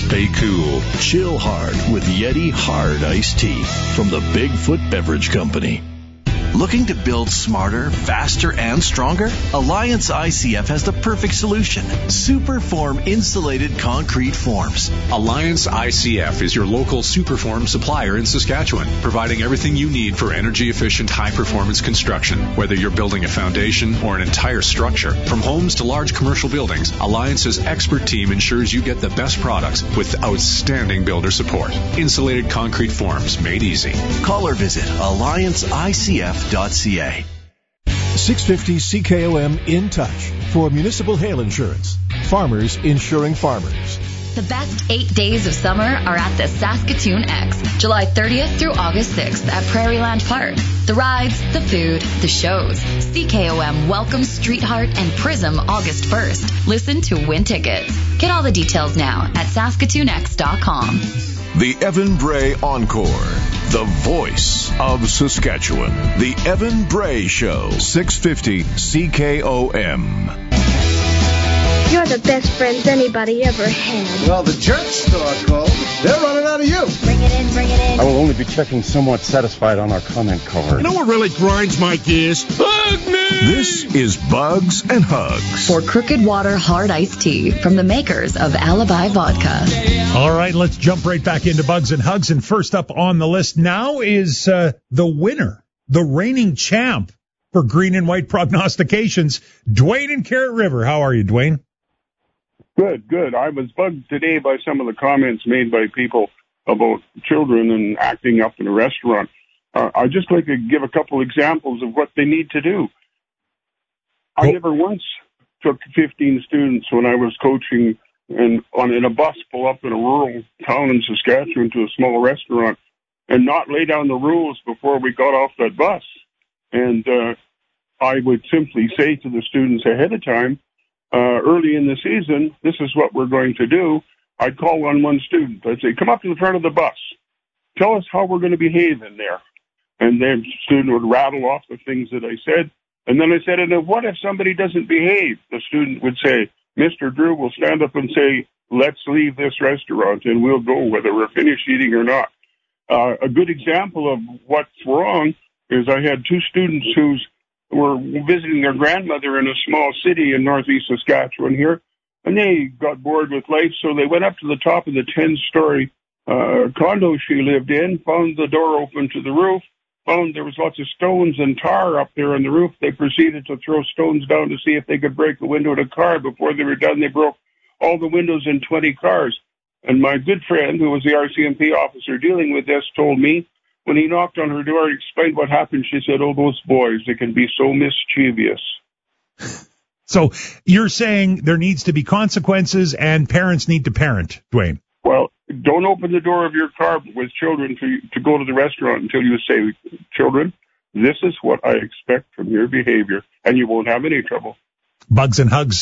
Stay cool, chill hard with Yeti Hard Iced Tea from the Bigfoot Beverage Company. Looking to build smarter, faster, and stronger? Alliance ICF has the perfect solution. Superform insulated concrete forms. Alliance ICF is your local Superform supplier in Saskatchewan, providing everything you need for energy-efficient, high-performance construction. Whether you're building a foundation or an entire structure, from homes to large commercial buildings, Alliance's expert team ensures you get the best products with outstanding builder support. Insulated concrete forms made easy. Call or visit allianceicf.ca. 650 CKOM In Touch for municipal hail insurance. Farmers insuring farmers. The best 8 days of summer are at the Saskatoon X, July 30th through August 6th at Prairieland Park. The rides, the food, the shows. CKOM welcomes Streetheart and Prism August 1st. Listen to win tickets. Get all the details now at SaskatoonX.com. The Evan Bray Encore, the voice of Saskatchewan. The Evan Bray Show, 650 CKOM. You're the best friends anybody ever had. Well, the church store called. They're running out of you. Bring it in, bring it in. I will only be checking somewhat satisfied on our comment cover. You know what really grinds my gears? Bug me! This is Bugs and Hugs. For Crooked Water Hard Iced Tea from the makers of Alibi Vodka. All right, let's jump right back into Bugs and Hugs. And first up on the list now is the winner, the reigning champ for green and white prognostications, Dwayne in Carrot River. How are you, Dwayne? Good. I was bugged today by some of the comments made by people about children and acting up in a restaurant. I'd just like to give a couple examples of what they need to do. I never once took 15 students when I was coaching in a bus pull up in a rural town in Saskatchewan to a small restaurant and not lay down the rules before we got off that bus. And I would simply say to the students ahead of time, early in the season, this is what we're going to do. I'd call on one student. I'd say, come up to the front of the bus. Tell us how we're going to behave in there. And then the student would rattle off the things that I said. And then I said, and what if somebody doesn't behave? The student would say, Mr. Drew will stand up and say, let's leave this restaurant and we'll go whether we're finished eating or not. A good example of what's wrong is I had two students who were visiting their grandmother in a small city in northeast Saskatchewan here, and they got bored with life, so they went up to the top of the 10-story condo she lived in, found the door open to the roof, found there was lots of stones and tar up there on the roof. They proceeded to throw stones down to see if they could break the window of a car. Before they were done, they broke all the windows in 20 cars. And my good friend, who was the RCMP officer dealing with this, told me, when he knocked on her door and explained what happened, she said, oh, those boys, they can be so mischievous. So you're saying there needs to be consequences and parents need to parent, Dwayne? Well, don't open the door of your car with children to go to the restaurant until you say, children, this is what I expect from your behavior, and you won't have any trouble. Bugs and Hugs,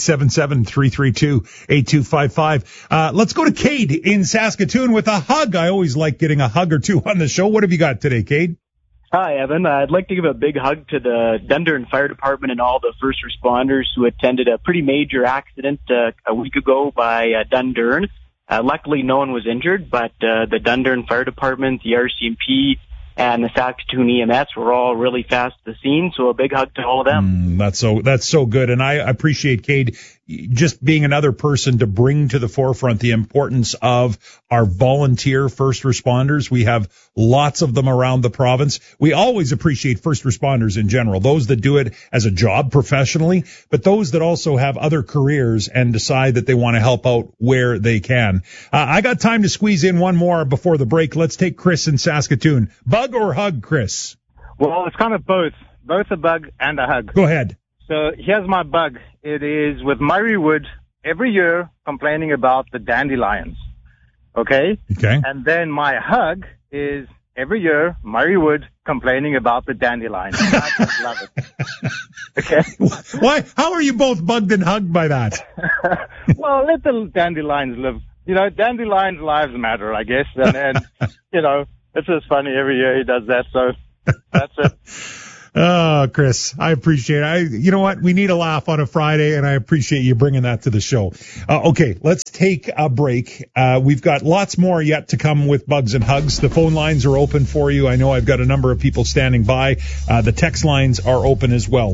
1-877-332-8255. Let's go to Cade in Saskatoon with a hug. I always like getting a hug or two on the show. What have you got today, Cade? Hi, Evan. I'd like to give a big hug to the Dundurn Fire Department and all the first responders who attended a pretty major accident a week ago by Dundurn. Luckily, no one was injured, but the Dundurn Fire Department, the RCMP, and the Saskatoon EMS were all really fast to the scene, so a big hug to all of them. That's so good, and I appreciate, Cade, just being another person to bring to the forefront the importance of our volunteer first responders. We have lots of them around the province. We always appreciate first responders in general, those that do it as a job professionally, but those that also have other careers and decide that they want to help out where they can. I got time to squeeze in one more before the break. Let's take Chris in Saskatoon. Bug or hug, Chris? Well, it's kind of both a bug and a hug. Go ahead. So here's my bug. It is with Murray Wood every year complaining about the dandelions. Okay? Okay. And then my hug is every year Murray Wood complaining about the dandelions. I just love it. Okay? Why? How are you both bugged and hugged by that? Well, let the dandelions live. You know, dandelions' lives matter, I guess. And you know, it's just funny every year he does that. So that's it. Oh, Chris, I appreciate it. You know what? We need a laugh on a Friday, and I appreciate you bringing that to the show. Okay, let's take a break. We've got lots more yet to come with Bugs and Hugs. The phone lines are open for you. I know I've got a number of people standing by. The text lines are open as well.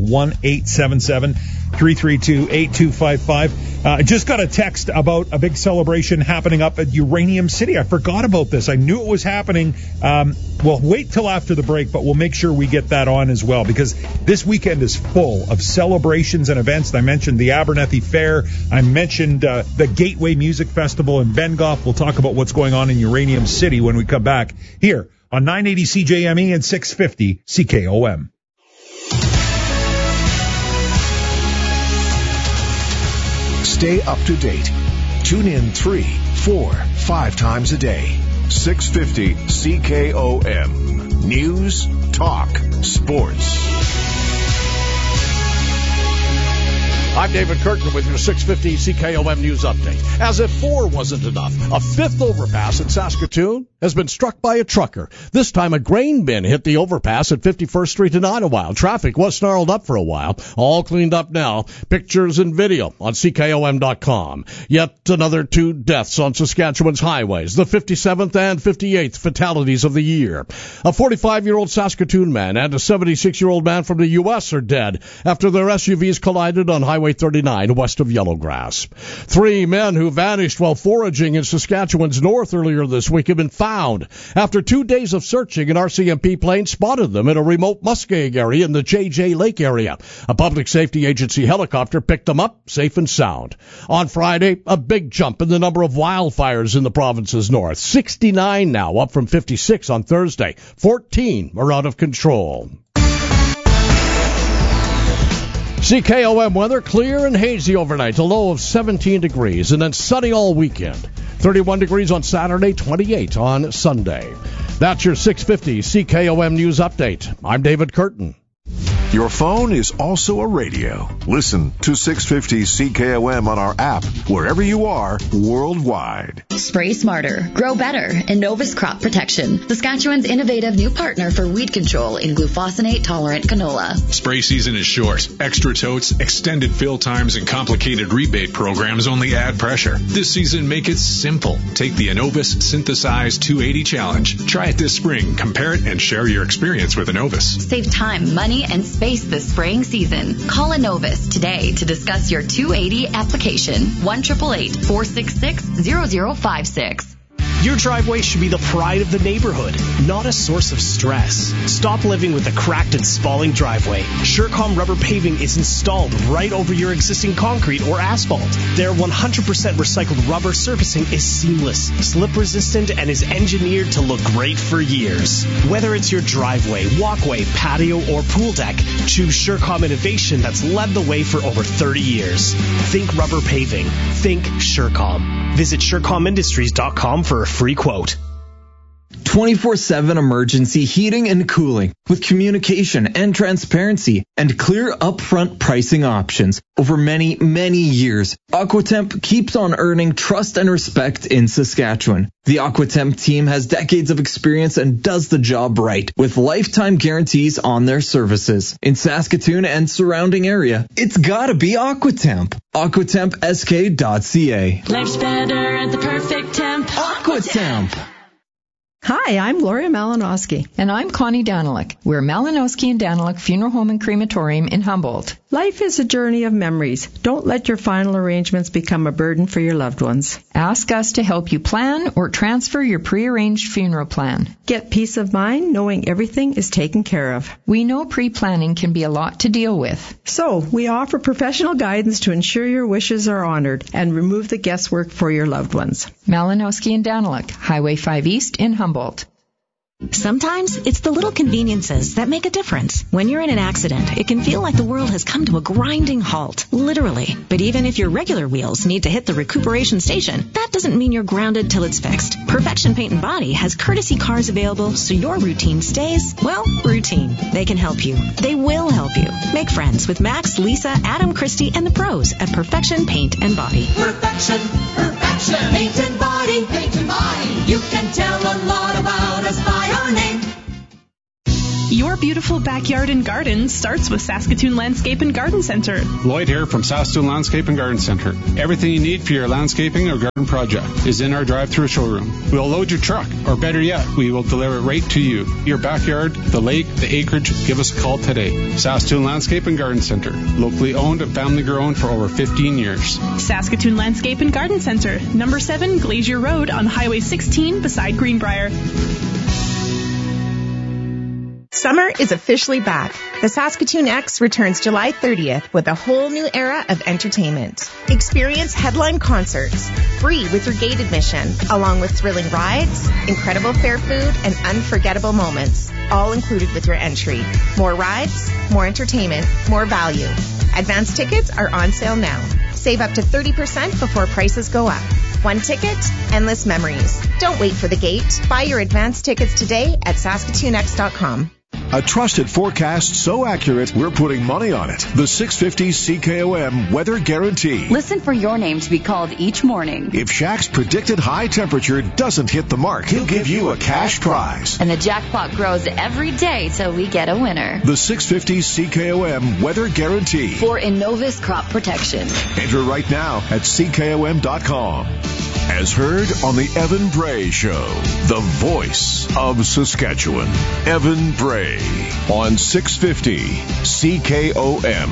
1-877-332-8255. I just got a text about a big celebration happening up at Uranium City. I forgot about this. I knew it was happening. We'll wait till after the break, but we'll make sure we get that on as well, because this weekend is full of celebrations and events. I mentioned the Abernethy Fair. I mentioned the Gateway Music Festival in Bengoff. We'll talk about what's going on in Uranium City when we come back here on 980 CJME and 650 CKOM. Stay up to date. Tune in 3, 4, 5 times a day. 650 CKOM. News, talk, sports. I'm David Curtin with your 650 CKOM News Update. As if 4 wasn't enough, a 5th overpass in Saskatoon has been struck by a trucker. This time a grain bin hit the overpass at 51st Street in Idlewild. Traffic was snarled up for a while. All cleaned up now. Pictures and video on CKOM.com. Yet another 2 deaths on Saskatchewan's highways. The 57th and 58th fatalities of the year. A 45-year-old Saskatoon man and a 76-year-old man from the U.S. are dead after their SUVs collided on Highway 39 west of Yellowgrass. 3 men who vanished while foraging in Saskatchewan's north earlier this week have been found. After 2 days of searching, an RCMP plane spotted them in a remote muskeg area in the JJ Lake area. A public safety agency helicopter picked them up safe and sound. On Friday, a big jump in the number of wildfires in the province's north. 69 now, up from 56 on Thursday. 14 are out of control. CKOM weather, clear and hazy overnight, a low of 17 degrees, and then sunny all weekend. 31 degrees on Saturday, 28 on Sunday. That's your 650 CKOM News Update. I'm David Curtin. Your phone is also a radio. Listen to 650 CKOM on our app, wherever you are, worldwide. Spray smarter, grow better. Innovus Crop Protection, Saskatchewan's innovative new partner for weed control in glufosinate-tolerant canola. Spray season is short. Extra totes, extended fill times, and complicated rebate programs only add pressure. This season, make it simple. Take the Innovus Synthesize 280 Challenge. Try it this spring, compare it, and share your experience with Innovus. Save time, money, and space this spraying season. Call Innovus today to discuss your 280 application. 1-888-466-0056. Your driveway should be the pride of the neighborhood, not a source of stress. Stop living with a cracked and spalling driveway. Surecom rubber paving is installed right over your existing concrete or asphalt. Their 100% recycled rubber surfacing is seamless, slip resistant, and is engineered to look great for years. Whether it's your driveway, walkway, patio, or pool deck, choose Surecom innovation that's led the way for over 30 years. Think rubber paving. Think Surecom. Visit SurecomIndustries.com for a free quote. 24/7 emergency heating and cooling with communication and transparency and clear upfront pricing options. Over many, many years, Aquatemp keeps on earning trust and respect in Saskatchewan. The Aquatemp team has decades of experience and does the job right with lifetime guarantees on their services. In Saskatoon and surrounding area, it's gotta be Aquatemp. AquatempSK.ca. Life's better at the perfect temp. Aquatemp. Hi, I'm Gloria Malinowski. And I'm Connie Daniluk. We're Malinowski and Daniluk Funeral Home and Crematorium in Humboldt. Life is a journey of memories. Don't let your final arrangements become a burden for your loved ones. Ask us to help you plan or transfer your prearranged funeral plan. Get peace of mind knowing everything is taken care of. We know pre-planning can be a lot to deal with. So, we offer professional guidance to ensure your wishes are honored and remove the guesswork for your loved ones. Malinowski and Daniluk, Highway 5 East in Humboldt. Sometimes it's the little conveniences that make a difference. When you're in an accident, it can feel like the world has come to a grinding halt, literally. But even if your regular wheels need to hit the recuperation station, that doesn't mean you're grounded till it's fixed. Perfection Paint and Body has courtesy cars available so your routine stays, well, routine. They can help you. They will help you. Make friends with Max, Lisa, Adam, Christy, and the pros at Perfection Paint and Body. Perfection, Paint and Body, Paint and Body. You can tell a lot about us by our name. Your Your beautiful backyard and garden starts with Saskatoon Landscape and Garden Center. Lloyd here from Saskatoon Landscape and Garden Center. Everything you need for your landscaping or garden project is in our drive-through showroom. We'll load your truck, or better yet, we will deliver it right to you. Your backyard, the lake, the acreage, give us a call today. Saskatoon Landscape and Garden Center. Locally owned and family grown for over 15 years. Saskatoon Landscape and Garden Center, number 7 Glacier Road on Highway 16 beside Greenbrier. Summer is officially back. The Saskatoon X returns July 30th with a whole new era of entertainment. Experience headline concerts, free with your gate admission, along with thrilling rides, incredible fair food, and unforgettable moments, all included with your entry. More rides, more entertainment, more value. Advance tickets are on sale now. Save up to 30% before prices go up. One ticket, endless memories. Don't wait for the gate. Buy your advance tickets today at SaskatoonX.com. A trusted forecast so accurate, we're putting money on it. The 650 CKOM Weather Guarantee. Listen for your name to be called each morning. If Shaq's predicted high temperature doesn't hit the mark, he'll give you a cash prize. And the jackpot grows every day till we get a winner. The 650 CKOM Weather Guarantee. For Innovis Crop Protection. Enter right now at CKOM.com. As heard on the Evan Bray Show, the voice of Saskatchewan. Evan Bray on 650 CKOM.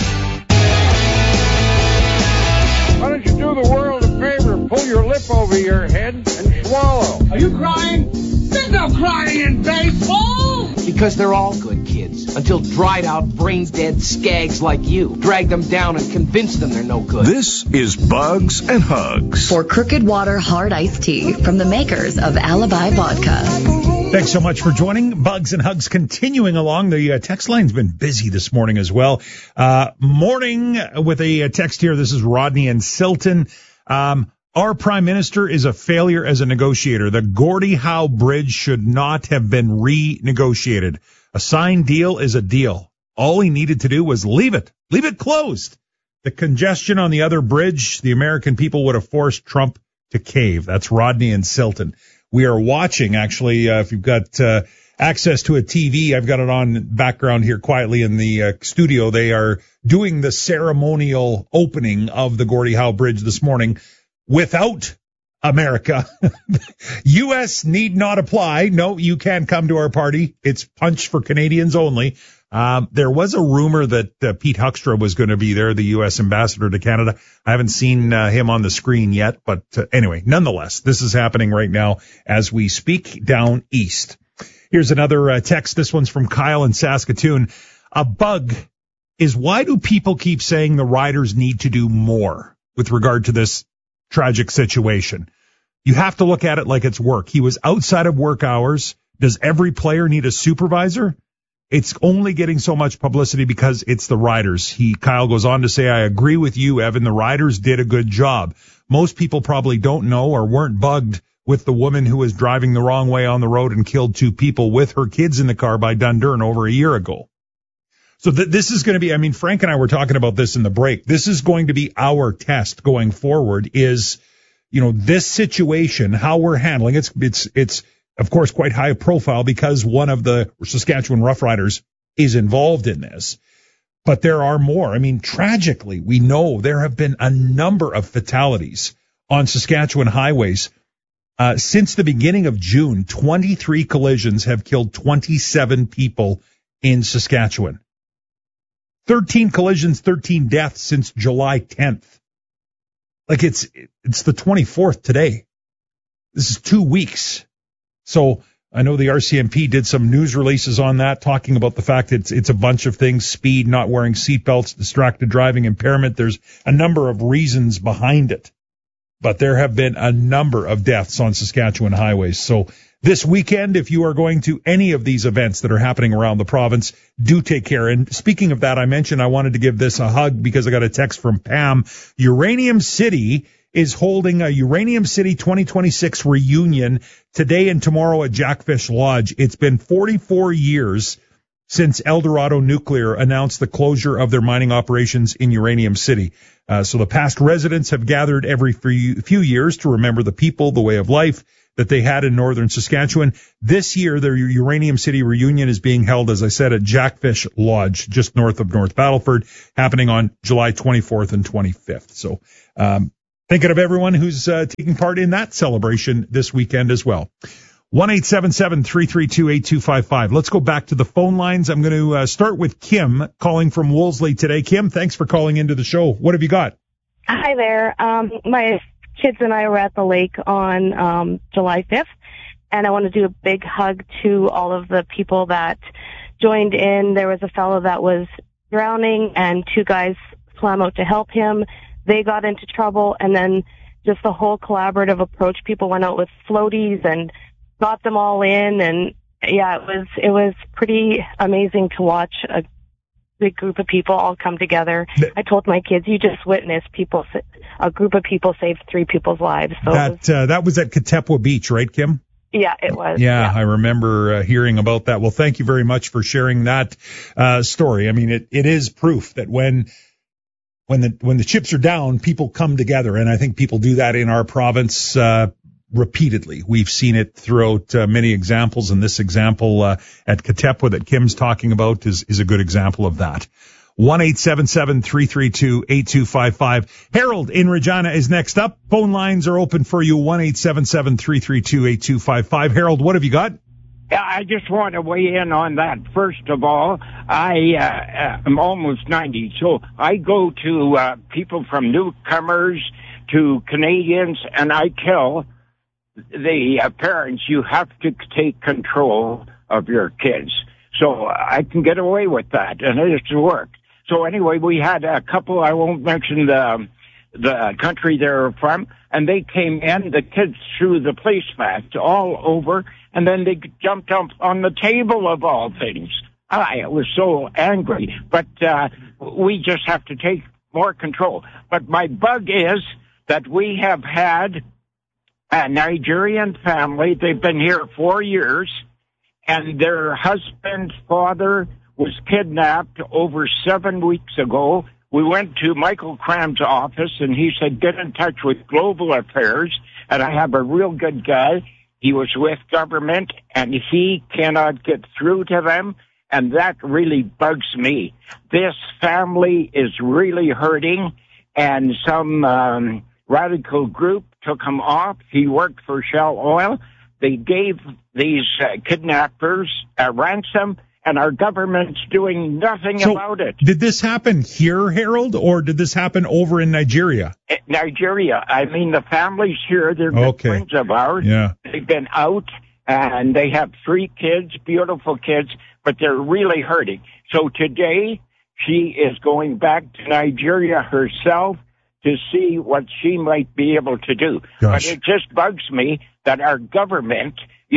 Why don't you do the world a favor and pull your lip over your head and swallow? Are you crying? There's no crying in baseball! Because they're all good kids, until dried out, brain-dead skags like you drag them down and convince them they're no good. This is Bugs and Hugs. For Crooked Water Hard Iced Tea from the makers of Alibi Vodka. Thanks so much for joining. Bugs and Hugs continuing along. The text line's been busy this morning as well. Morning with a text here. This is Rodney and Silton. Our prime minister is a failure as a negotiator. The Gordie Howe Bridge should not have been renegotiated. A signed deal is a deal. All he needed to do was leave it closed. The congestion on the other bridge, the American people would have forced Trump to cave. That's Rodney and Silton. We are watching, actually, if you've got access to a TV, I've got it on background here quietly in the studio. They are doing the ceremonial opening of the Gordie Howe Bridge this morning without America. U.S. need not apply. No, you can't come to our party. It's punch for Canadians only. There was a rumor that Pete Huckstra was going to be there, the U.S. ambassador to Canada. I haven't seen him on the screen yet, but anyway, nonetheless, this is happening right now as we speak down east. Here's another text. This one's from Kyle in Saskatoon. A bug is, why do people keep saying the riders need to do more with regard to this tragic situation? You have to look at it like it's work. He was outside of work hours. Does every player need a supervisor? It's only getting so much publicity because it's the riders. Kyle goes on to say, I agree with you, Evan. The riders did a good job. Most people probably don't know or weren't bugged with the woman who was driving the wrong way on the road and killed 2 people with her kids in the car by Dundurn over a year ago. So this is going to be, Frank and I were talking about this in the break. This is going to be our test going forward is, this situation, how we're handling it. It's of course, quite high profile because one of the Saskatchewan Roughriders is involved in this. But there are more. Tragically, we know there have been a number of fatalities on Saskatchewan highways. Since the beginning of June, 23 collisions have killed 27 people in Saskatchewan. 13 collisions, 13 deaths since July 10th. Like it's the 24th today. This is 2 weeks. So I know the RCMP did some news releases on that, talking about the fact that it's a bunch of things: speed, not wearing seatbelts, distracted driving, impairment. There's a number of reasons behind it. But there have been a number of deaths on Saskatchewan highways. So this weekend, if you are going to any of these events that are happening around the province, do take care. And speaking of that, I mentioned I wanted to give this a hug because I got a text from Pam. Uranium City is holding a Uranium City 2026 reunion today and tomorrow at Jackfish Lodge. It's been 44 years since Eldorado Nuclear announced the closure of their mining operations in Uranium City. So the past residents have gathered every few years to remember the people, the way of life, that they had in northern Saskatchewan. This year, their Uranium City reunion is being held, as I said, at Jackfish Lodge, just north of North Battleford, happening on July 24th and 25th. So, thinking of everyone who's taking part in that celebration this weekend as well. 1-877-332-8255. Let's go back to the phone lines. I'm going to start with Kim calling from Wolseley today. Kim, thanks for calling into the show. What have you got? Hi there. My kids and I were at the lake on July 5th, and I want to do a big hug to all of the people that joined in. There was a fellow that was drowning, and 2 guys swam out to help him. They got into trouble, and then just the whole collaborative approach. People went out with floaties and got them all in, and yeah, it was pretty amazing to watch a big group of people all come together. I told my kids, you just witnessed a group of people saved 3 people's lives. So that was at Katepwa Beach, right, Kim? Yeah, it was. Yeah. I remember hearing about that. Well, thank you very much for sharing that story. I mean, it is proof that when the chips are down, people come together, and I think people do that in our province repeatedly. We've seen it throughout many examples, and this example at Katepwa that Kim's talking about is a good example of that. 1-877-332-8255. Harold in Regina is next up. Phone lines are open for you. 1-877-332-8255. Harold, what have you got? I just want to weigh in on that. First of all, I'm almost 90, so I go to people from newcomers to Canadians, and I tell the parents, you have to take control of your kids. So I can get away with that, and it has worked. So anyway, we had a couple, I won't mention the country they're from, and they came in, the kids threw the placemats all over, and then they jumped up on the table of all things. I was so angry, but we just have to take more control. But my bug is that we have had a Nigerian family. They've been here 4 years, and their husband's father was kidnapped over 7 weeks ago. We went to Michael Cram's office, and he said, get in touch with Global Affairs, and I have a real good guy. He was with government, and he cannot get through to them, and that really bugs me. This family is really hurting, and some radical group took him off. He worked for Shell Oil. They gave these kidnappers a ransom, and our government's doing nothing about it. Did this happen here, Harold, or did this happen over in Nigeria? Nigeria. I mean, the families here, they're good friends of ours. Yeah. They've been out, and they have 3 kids, beautiful kids, but they're really hurting. So today, she is going back to Nigeria herself to see what she might be able to do. Gosh. But it just bugs me that our government,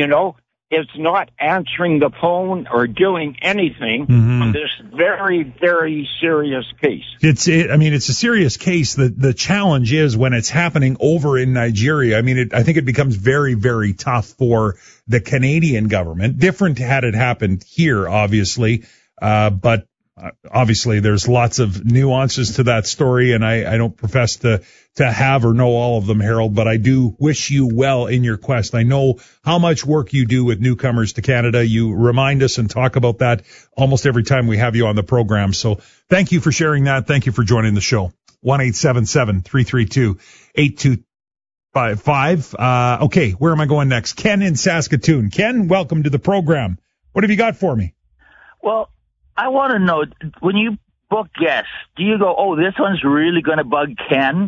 is not answering the phone or doing anything on this very, very serious case. It's a serious case. The challenge is when it's happening over in Nigeria. I mean, I think it becomes very, very tough for the Canadian government. Different had it happened here, obviously, but obviously there's lots of nuances to that story, and I don't profess to have or know all of them, Harold, but I do wish you well in your quest. I know how much work you do with newcomers to Canada. You remind us and talk about that almost every time we have you on the program. So thank you for sharing that. Thank you for joining the show. 1-877-332-8255. Okay, where am I going next? Ken in Saskatoon. Ken, welcome to the program. What have you got for me? Well, I want to know, when you book guests, do you go, oh, this one's really going to bug Ken?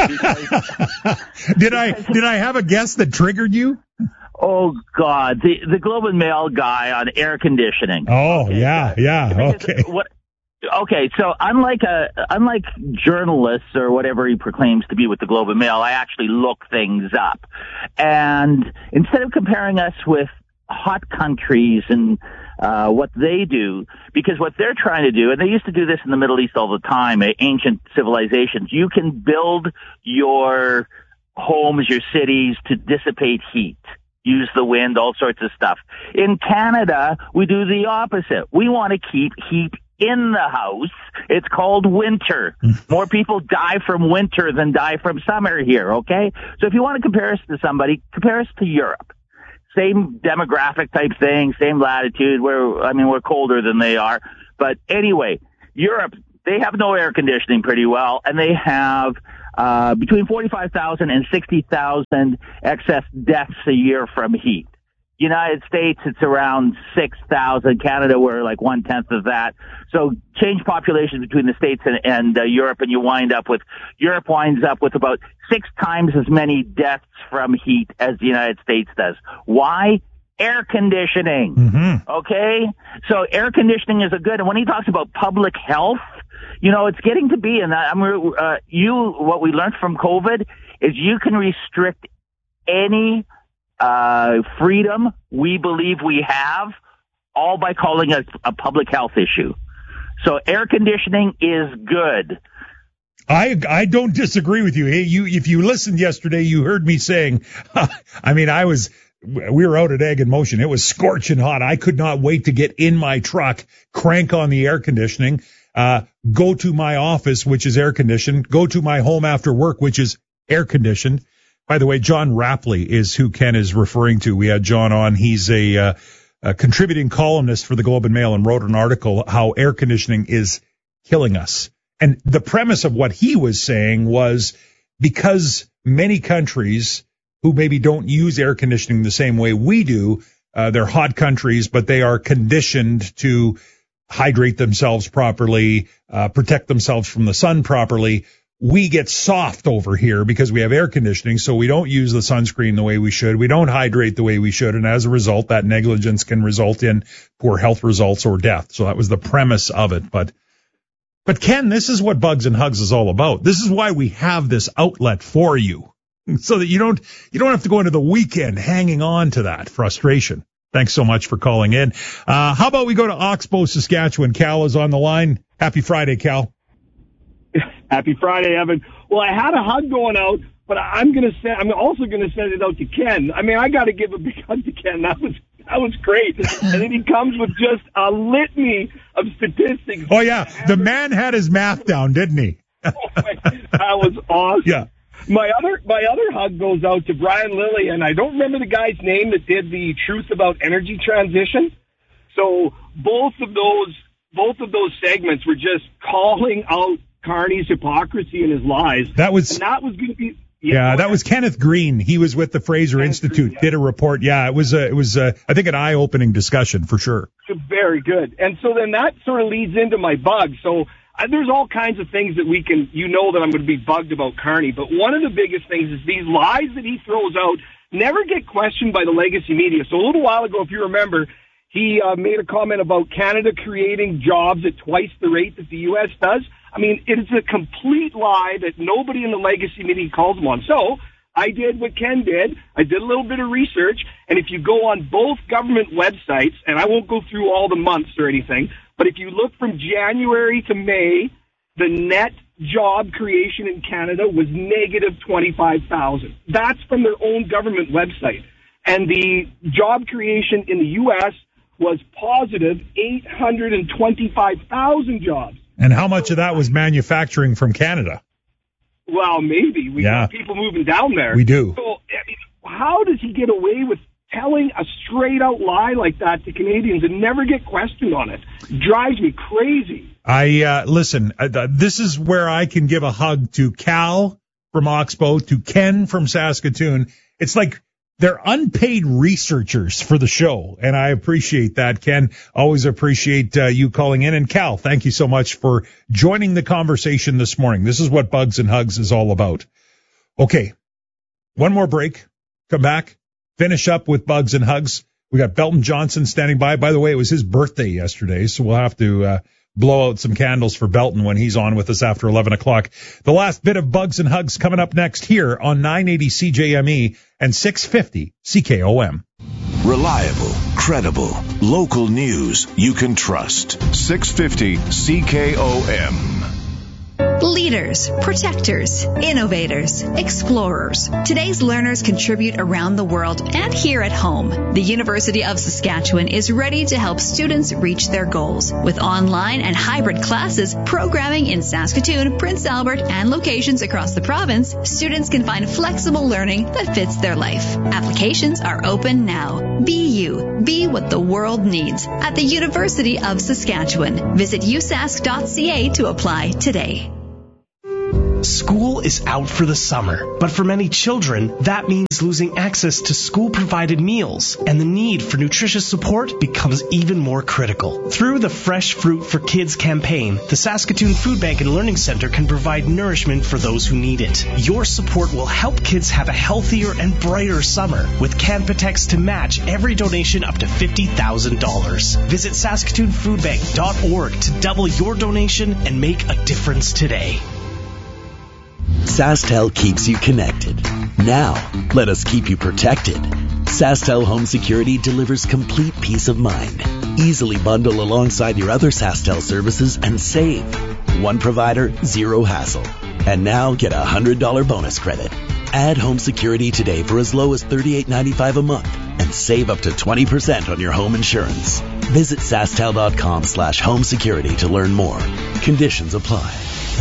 Did I have a guest that triggered you? Oh God, the Globe and Mail guy on air conditioning. Oh, okay. Yeah. Okay. Okay, so unlike journalists or whatever he proclaims to be with the Globe and Mail, I actually look things up. And instead of comparing us with hot countries and what they do, because what they're trying to do, and they used to do this in the Middle East all the time, ancient civilizations, you can build your homes, your cities to dissipate heat, use the wind, all sorts of stuff. In Canada, we do the opposite. We want to keep heat in the house, it's called winter. More people die from winter than die from summer here, okay? So if you want to compare us to somebody, compare us to Europe. Same demographic type thing, same latitude. We're colder than they are. But anyway, Europe, they have no air conditioning pretty well, and they have between 45,000 and 60,000 excess deaths a year from heat. United States, it's around 6,000. Canada, we're like 1/10 of that. So change population between the States and Europe, and Europe winds up with about 6 times as many deaths from heat as the United States does. Why? Air conditioning. Mm-hmm. Okay? So air conditioning is a good, and when he talks about public health, it's getting to be, and what we learned from COVID is you can restrict any freedom we believe we have, all by calling it a public health issue. So air conditioning is good. I don't disagree with you. Hey, if you listened yesterday, you heard me saying, we were out at Egg in Motion. It was scorching hot. I could not wait to get in my truck, crank on the air conditioning, go to my office, which is air conditioned, go to my home after work, which is air conditioned. By the way, John Rapley is who Ken is referring to. We had John on. He's a contributing columnist for the Globe and Mail and wrote an article how air conditioning is killing us. And the premise of what he was saying was because many countries who maybe don't use air conditioning the same way we do, they're hot countries, but they are conditioned to hydrate themselves properly, protect themselves from the sun properly. We get soft over here because we have air conditioning, so we don't use the sunscreen the way we should. We don't hydrate the way we should, and as a result, that negligence can result in poor health results or death. So that was the premise of it. But Ken, this is what Bugs and Hugs is all about. This is why we have this outlet for you, so that you don't have to go into the weekend hanging on to that frustration. Thanks so much for calling in. How about we go to Oxbow, Saskatchewan? Cal is on the line. Happy Friday, Cal. Happy Friday, Evan. Well, I had a hug going out, but I'm also going to send it out to Ken. I got to give a big hug to Ken. That was great. And then he comes with just a litany of statistics. Oh yeah, the man had his math down, didn't he? That was awesome. Yeah. My other hug goes out to Brian Lilly, and I don't remember the guy's name that did the Truth About Energy Transition. So both of those segments were just calling out Carney's hypocrisy and his lies. That was going to be. That was Kenneth Green. He was with the Fraser Institute, did a report. Yeah, it was I think an eye-opening discussion for sure. Very good. And so then that sort of leads into my bug. So there's all kinds of things that we can, that I'm going to be bugged about Carney. But one of the biggest things is these lies that he throws out never get questioned by the legacy media. So a little while ago, if you remember, he made a comment about Canada creating jobs at twice the rate that the U.S. does. It is a complete lie that nobody in the legacy media calls them on. So I did what Ken did. I did a little bit of research, and if you go on both government websites, and I won't go through all the months or anything, but if you look from January to May, the net job creation in Canada was negative 25,000. That's from their own government website. And the job creation in the U.S. was positive 825,000 jobs. And how much of that was manufacturing from Canada? Well, maybe. We got people moving down there. We do. So, how does he get away with telling a straight-out lie like that to Canadians and never get questioned on it? It drives me crazy. Listen, this is where I can give a hug to Cal from Oxbow, to Ken from Saskatoon. It's like they're unpaid researchers for the show, and I appreciate that, Ken. Always appreciate you calling in. And Cal, thank you so much for joining the conversation this morning. This is what Bugs and Hugs is all about. Okay, one more break. Come back, finish up with Bugs and Hugs. We got Belton Johnson standing by. By the way, it was his birthday yesterday, so we'll have to blow out some candles for Belton when he's on with us after 11 o'clock. The last bit of Bugs and Hugs coming up next here on 980 CJME and 650 CKOM. Reliable, credible, local news you can trust. 650 CKOM. Leaders, protectors, innovators, explorers. Today's learners contribute around the world and here at home. The University of Saskatchewan is ready to help students reach their goals. With online and hybrid classes, programming in Saskatoon, Prince Albert, and locations across the province, students can find flexible learning that fits their life. Applications are open now. Be you. Be what the world needs at the University of Saskatchewan. Visit usask.ca to apply today. School is out for the summer, but for many children, that means losing access to school-provided meals, and the need for nutritious support becomes even more critical. Through the Fresh Fruit for Kids campaign, the Saskatoon Food Bank and Learning Center can provide nourishment for those who need it. Your support will help kids have a healthier and brighter summer, with Canpotex to match every donation up to $50,000. Visit SaskatoonFoodBank.org to double your donation and make a difference today. SaskTel keeps you connected. Now, let us keep you protected. SaskTel Home Security delivers complete peace of mind. Easily bundle alongside your other SaskTel services and save. One provider, zero hassle. And now get a $100 bonus credit. Add home security today for as low as $38.95 a month and save up to 20% on your home insurance. Visit SaskTel.com/home security to learn more. Conditions apply.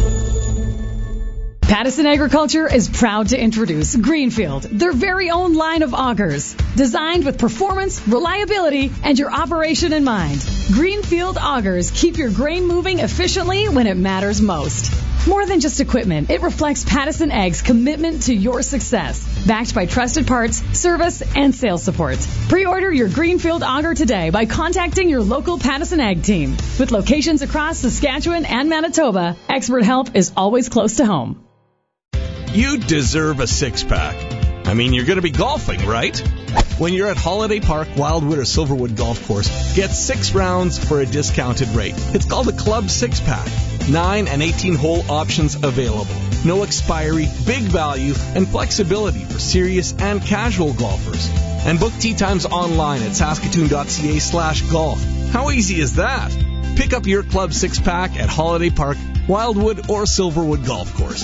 Pattison Agriculture is proud to introduce Greenfield, their very own line of augers. Designed with performance, reliability, and your operation in mind. Greenfield augers keep your grain moving efficiently when it matters most. More than just equipment, it reflects Pattison Ag's commitment to your success. Backed by trusted parts, service, and sales support. Pre-order your Greenfield auger today by contacting your local Pattison Ag team. With locations across Saskatchewan and Manitoba, expert help is always close to home. You deserve a six-pack. I mean, you're going to be golfing, right? When you're at Holiday Park, Wildwood, or Silverwood Golf Course, get 6 rounds for a discounted rate. It's called a Club 6-Pack. 9 and 18-hole options available. No expiry, big value, and flexibility for serious and casual golfers. And book tee times online at saskatoon.ca/golf. How easy is that? Pick up your Club 6-Pack at Holiday Park, Wildwood, or Silverwood Golf Course.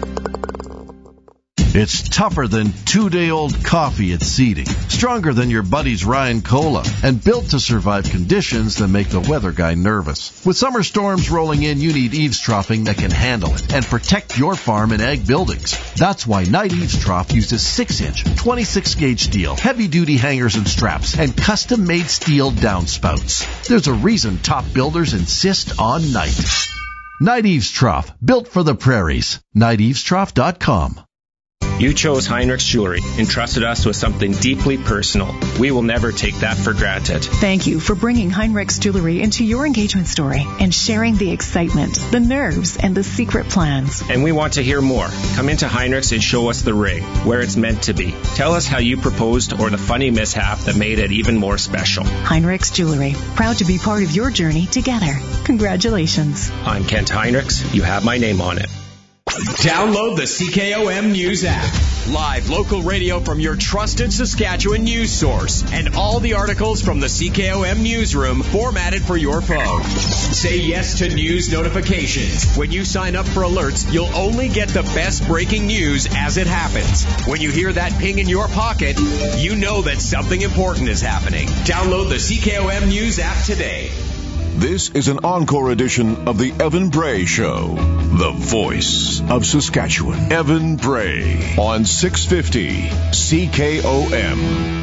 It's tougher than 2-day-old coffee at seeding, stronger than your buddy's Ryan Cola, and built to survive conditions that make the weather guy nervous. With summer storms rolling in, you need eaves troughing that can handle it and protect your farm and ag buildings. That's why Knight Eaves Trough uses 6-inch, 26-gauge steel, heavy-duty hangers and straps, and custom-made steel downspouts. There's a reason top builders insist on Knight. Knight Eaves Trough, built for the prairies. KnightEavesTrough.com. You chose Heinrich's Jewelry and trusted us with something deeply personal. We will never take that for granted. Thank you for bringing Heinrich's Jewelry into your engagement story and sharing the excitement, the nerves, and the secret plans. And we want to hear more. Come into Heinrich's and show us the ring, where it's meant to be. Tell us how you proposed or the funny mishap that made it even more special. Heinrich's Jewelry, proud to be part of your journey together. Congratulations. I'm Kent Heinrichs. You have my name on it. Download the CKOM News app. Live local radio from your trusted Saskatchewan news source. And all the articles from the CKOM newsroom formatted for your phone. Say yes to news notifications. When you sign up for alerts, you'll only get the best breaking news as it happens. When you hear that ping in your pocket, you know that something important is happening. Download the CKOM News app today. This is an encore edition of the Evan Bray Show, the voice of Saskatchewan. Evan Bray on 650 CKOM.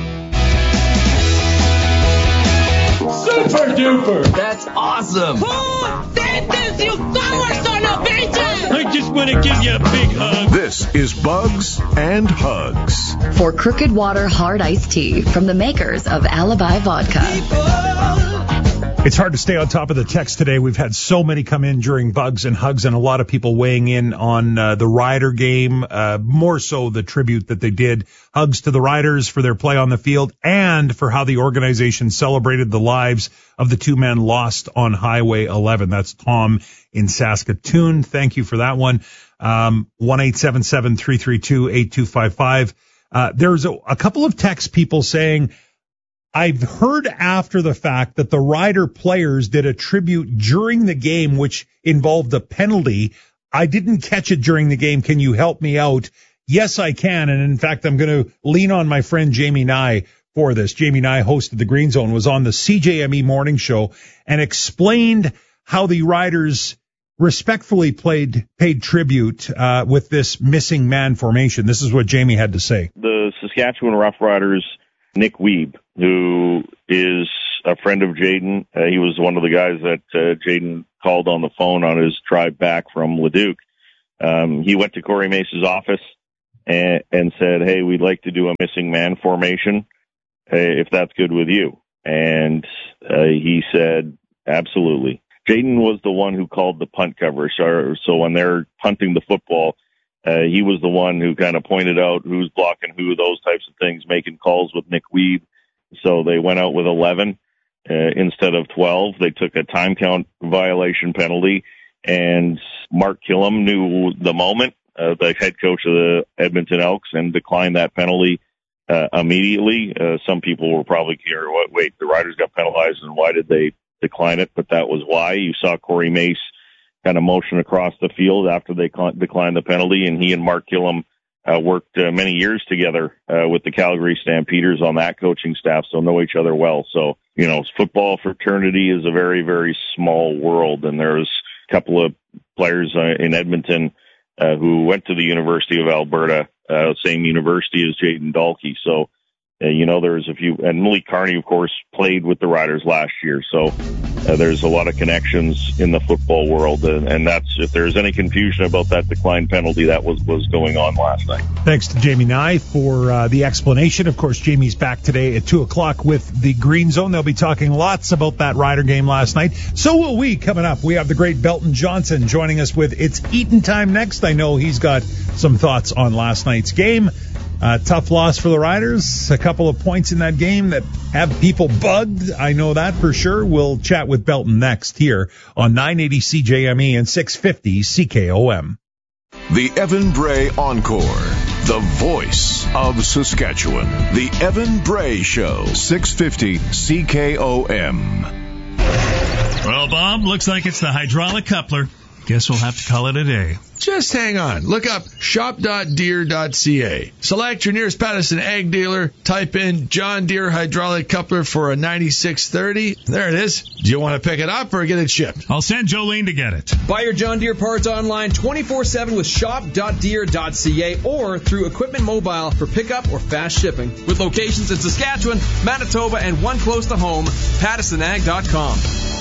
Super duper! That's awesome! Who did this, you sour son of bitches? I just want to give you a big hug. This is Bugs and Hugs. For Crooked Water Hard Iced Tea from the makers of Alibi Vodka. It's hard to stay on top of the text today. We've had so many come in during Bugs and Hugs and a lot of people weighing in on the Rider game, more so the tribute that they did. Hugs to the Riders for their play on the field and for how the organization celebrated the lives of the 2 men lost on Highway 11. That's Tom in Saskatoon. Thank you for that one. 1-877-332-8255. There's a couple of text people saying, I've heard after the fact that the Rider players did a tribute during the game, which involved a penalty. I didn't catch it during the game. Can you help me out? Yes, I can. And in fact, I'm going to lean on my friend Jamie Nye for this. Jamie Nye hosted the Green Zone, was on the CJME morning show and explained how the Riders respectfully paid tribute with this missing man formation. This is what Jamie had to say. The Saskatchewan Roughriders, Nick Wiebe, who is a friend of Jayden. He was one of the guys that Jayden called on the phone on his drive back from Leduc. He went to Corey Mace's office and said, hey, we'd like to do a missing man formation, if that's good with you. And he said, absolutely. Jayden was the one who called the punt coverage. So when they're punting the football, he was the one who kind of pointed out who's blocking who, those types of things, making calls with Nick Wiebe. So they went out with 11 instead of 12. They took a time count violation penalty, and Mark Killam knew the moment, the head coach of the Edmonton Elks, and declined that penalty immediately. Some people were probably here, wait, the Riders got penalized, and why did they decline it? But that was why. You saw Corey Mace kind of motion across the field after they declined the penalty, and he and Mark Killam worked many years together with the Calgary Stampeders on that coaching staff, so know each other well. So, you know, football fraternity is a very, very small world, and there's a couple of players in Edmonton who went to the University of Alberta, same university as Jayden Dahlke. So, you know, there's a few, and Malik Carney, of course, played with the Riders last year. So there's a lot of connections in the football world. And that's, if there's any confusion about that decline penalty, that was going on last night. Thanks to Jamie Nye for the explanation. Of course, Jamie's back today at 2:00 with the Green Zone. They'll be talking lots about that Rider game last night. So will we coming up. We have the great Belton Johnson joining us with It's Eaton Time next. I know he's got some thoughts on last night's game. Tough loss for the Riders. A couple of points in that game that have people bugged. I know that for sure. We'll chat with Belton next here on 980 CJME and 650 CKOM. The Evan Bray Encore. The voice of Saskatchewan. The Evan Bray Show. 650 CKOM. Well, Bob, looks like it's the hydraulic coupler. Guess we'll have to call it a day. Just hang on. Look up shop.deere.ca. Select your nearest Patterson Ag dealer. Type in John Deere hydraulic coupler for a 9630. There it is. Do you want to pick it up or get it shipped? I'll send Jolene to get it. Buy your John Deere parts online 24/7 with shop.deere.ca or through Equipment Mobile for pickup or fast shipping. With locations in Saskatchewan, Manitoba, and one close to home, PattersonAg.com.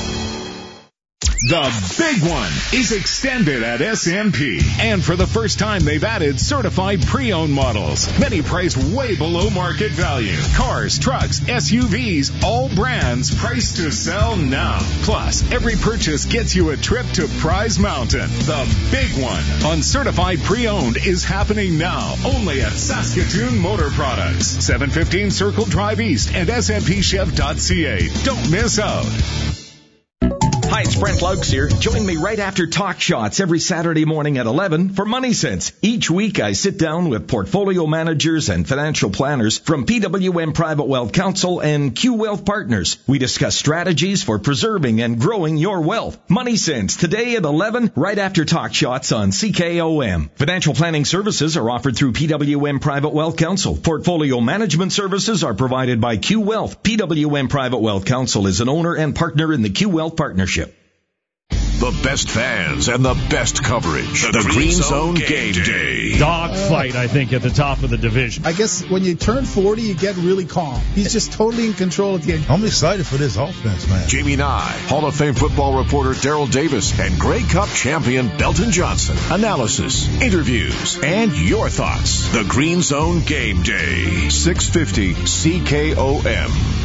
The big one is extended at SMP. And for the first time, they've added certified pre-owned models. Many priced way below market value. Cars, trucks, SUVs, all brands priced to sell now. Plus, every purchase gets you a trip to Prize Mountain. The big one on certified pre-owned is happening now. Only at Saskatoon Motor Products. 715 Circle Drive East and SMPChev.ca. Don't miss out. Hi, it's Brent Laux here. Join me right after Talk Shots every Saturday morning at 11 for Money Sense. Each week I sit down with portfolio managers and financial planners from PWM Private Wealth Council and Q Wealth Partners. We discuss strategies for preserving and growing your wealth. Money Sense today at 11 right after Talk Shots on CKOM. Financial planning services are offered through PWM Private Wealth Council. Portfolio management services are provided by Q Wealth. PWM Private Wealth Council is an owner and partner in the Q Wealth Partnership. The best fans and the best coverage. The Green Zone Game Day. Dogfight, I think, at the top of the division. I guess when you turn 40, you get really calm. He's just totally in control of the game. I'm excited for this offense, man. Jamie Nye, Hall of Fame football reporter Daryl Davis, and Grey Cup champion Belton Johnson. Analysis, interviews, and your thoughts. The Green Zone Game Day. 650 CKOM.